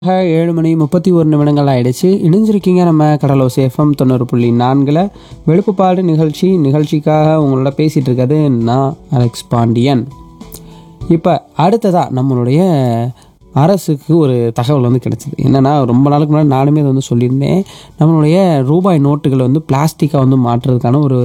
7 மணி 31 நிமிடங்கள் ஆயிடுச்சு. இணைஞ்சிருக்கீங்க நம்ம கடலோசை எஃப்எம் 90.4 வெளுப்புப்பாடு நிகழ்ச்சிக்காக உங்களோட பேசிகிட்டு இருக்கிறது நான் அலெக்ஸ் பாண்டியன். இப்போ அடுத்ததாக நம்மளுடைய அரசுக்கு ஒரு தகவல் கிடச்சிது. என்னென்னா, ரொம்ப நாளுக்கு முன்னாடி நானுமே அதை சொல்லியிருந்தேன். நம்மளுடைய ரூபாய் நோட்டுகளை பிளாஸ்டிக்காக மாற்றுறதுக்கான ஒரு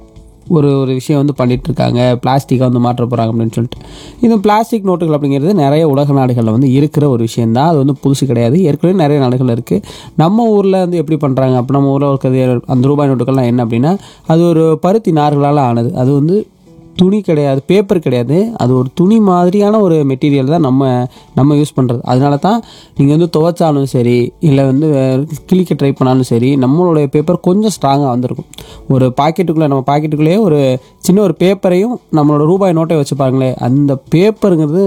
ஒரு ஒரு விஷயம் பண்ணிகிட்ருக்காங்க. பிளாஸ்டிக்காக மாற்ற போகிறாங்க அப்படின்னு சொல்லிட்டு. இந்த பிளாஸ்டிக் நோட்டுகள் அப்படிங்கிறது நிறைய உலக நாடுகளில் இருக்கிற ஒரு விஷயந்தான். அது புதுசு கிடையாது. ஏற்கனவே நிறைய நாடுகள் இருக்குது. நம்ம ஊரில் எப்படி பண்ணுறாங்க அப்போ, நம்ம ஊரில் இருக்கிறது அந்த ரூபாய் நோட்டுகள்லாம் என்ன அப்படின்னா, அது ஒரு பருத்தி நார்களால் ஆனது. அது துணி கிடையாது, பேப்பர் கிடையாது. அது ஒரு துணி மாதிரியான ஒரு மெட்டீரியல் தான் நம்ம யூஸ் பண்ணுறது. அதனால தான் நீங்கள் துவைச்சாலும் சரி, இல்லை கிளிக்க ட்ரை பண்ணாலும் சரி, நம்மளுடைய பேப்பர் கொஞ்சம் ஸ்ட்ராங்காக வந்திருக்கும். ஒரு நம்ம பாக்கெட்டுக்குள்ளேயே ஒரு சின்ன ஒரு பேப்பரையும் நம்மளோட ரூபாய் நோட்டை வச்சு பாருங்களேன், அந்த பேப்பருங்கிறது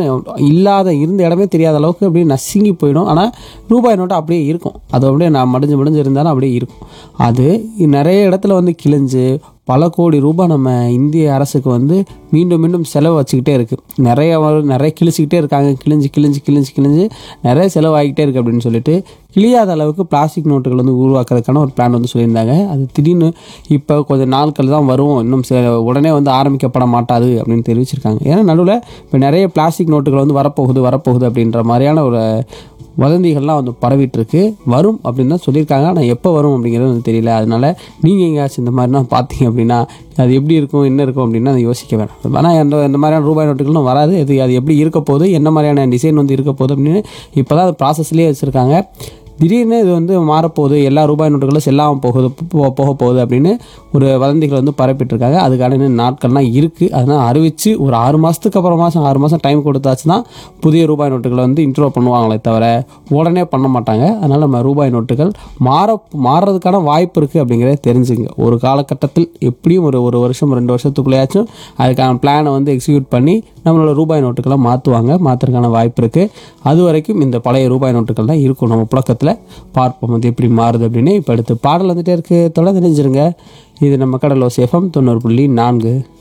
இருந்த இடமே தெரியாத அளவுக்கு அப்படியே நசுங்கி போயிடும். ஆனால் ரூபாய் நோட்டை அப்படியே இருக்கும். அது அப்படியே நான் மடிஞ்சு இருந்தாலும் அப்படியே இருக்கும். அது நிறைய இடத்துல கிழிஞ்சு பல கோடி ரூபாய் நம்ம இந்திய அரசுக்கு மீண்டும் மீண்டும் செலவு வச்சுக்கிட்டே இருக்குது. நிறைய கிழிச்சிக்கிட்டே இருக்காங்க. கிழிஞ்சு நிறைய செலவாகிக்கிட்டே இருக்குது அப்படின்னு சொல்லிட்டு, கிழியாத அளவுக்கு பிளாஸ்டிக் நோட்டுகள் உருவாக்குறதுக்கான ஒரு பிளான் சொல்லியிருந்தாங்க. அது திடீர்னு இப்போ கொஞ்சம் நாட்கள் தான் வரும், இன்னும் உடனே ஆரம்பிக்கப்பட மாட்டாது அப்படின்னு தெரிவிச்சிருக்காங்க. ஏன்னா நடுவில் இப்போ நிறைய பிளாஸ்டிக் நோட்டுகள் வரப்போகுது அப்படின்ற மாதிரியான ஒரு வதந்திகள்லாம் பரவிட்டுருக்கு. வரும் அப்படின்னு தான் சொல்லியிருக்காங்க. ஆனால் எப்போ வரும் அப்படிங்கிறது தெரியல. அதனால் நீங்கள் எங்கேயாச்சும் இந்த மாதிரினா பார்த்தீங்க அப்படின்னா, அது எப்படி இருக்கும் என்ன இருக்கும் அப்படின்னா அதை யோசிக்க வேணாம். ஆனால் இந்த மாதிரியான ரூபாய் நோட்டுகளும் வராது. அது எப்படி இருக்க போகுது, என்ன மாதிரியான டிசைன் இருக்க போகுது அப்படின்னு இப்போ தான் அது ப்ராசஸ்லேயே வச்சுருக்காங்க. திடீர்னு இது மாறப்போகுது, எல்லா ரூபாய் நோட்டுகளும் செல்லாமல் போக போகுது அப்படின்னு ஒரு வதந்திகள் பரப்பிட்டுருக்காங்க. அதுக்கான நாட்கள்லாம் இருக்குது. அதனால் அறிவித்து ஒரு 6 மாதத்துக்கு அப்புறம் 6 மாதம் டைம் கொடுத்தாச்சுன்னா புதிய ரூபாய் நோட்டுகளை இன்ட்ரோ பண்ணுவாங்களே தவிர உடனே பண்ண மாட்டாங்க. அதனால் நம்ம ரூபாய் நோட்டுகள் மாறுறதுக்கான வாய்ப்பு இருக்குது அப்படிங்கிறத தெரிஞ்சுங்க. ஒரு காலகட்டத்தில் எப்படியும் ஒரு வருஷம் 2 வருஷத்துக்குள்ளேயாச்சும் அதுக்கான பிளானை எக்ஸிக்யூட் பண்ணி நம்மளோட ரூபாய் நோட்டுகளை மாற்றுறதுக்கான வாய்ப்பு இருக்குது. அது வரைக்கும் இந்த பழைய ரூபாய் நோட்டுகள் தான் இருக்கும் நம்ம புழக்கத்தில். பார்ப்போம் அது எப்படி மாறுது அப்படின்னு. இப்போ அடுத்து பாடல் வந்துட்டே இருக்குது. தொடர்ந்து நினைஞ்சிருங்க. இது நம்ம கடலோசை எஃப்எம் 90.4.